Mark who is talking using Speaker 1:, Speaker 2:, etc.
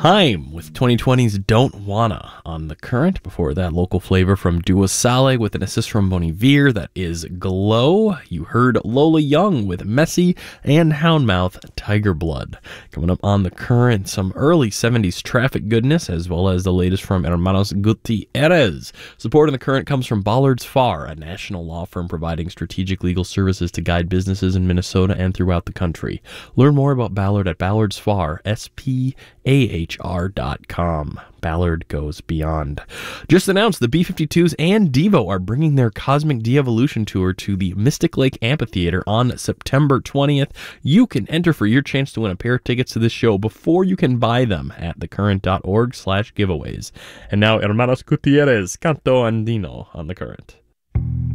Speaker 1: Haim with 2020's Don't Wanna on The Current. Before that, local flavor from Dua Saleh with an assist from Bon Iver, that is Glow. You heard Lola Young with Messy and Houndmouth, Tiger Blood. Coming up on The Current, some early 70s traffic goodness, as well as the latest from Hermanos Gutierrez. Support in The Current comes from Ballard's Farr, a national law firm providing strategic legal services to guide businesses in Minnesota and throughout the country. Learn more about Ballard at Ballard's Farr, SPAHR.com. Ballard goes beyond. Just announced the B-52s and Devo are bringing their Cosmic De-Evolution Tour to the Mystic Lake Amphitheater on September 20th. You can enter for your chance to win a pair of tickets to this show before you can buy them at thecurrent.org/giveaways. And now, Hermanos Gutierrez, Canto Andino on The Current.